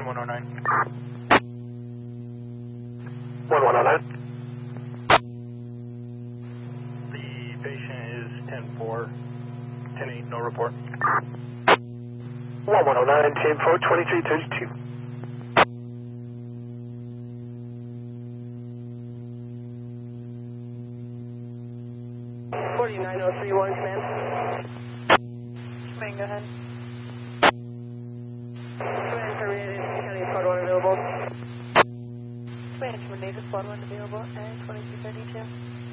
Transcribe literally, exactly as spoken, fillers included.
one oh nine. one one oh nine. The patient is ten four, ten eight, no report. one one oh nine, ten four, twenty-three thirty-two. forty-nine oh three one, command. Command, go ahead. Command for Native County Squad one available. Command for Native Squad one available and twenty-two thirty-two.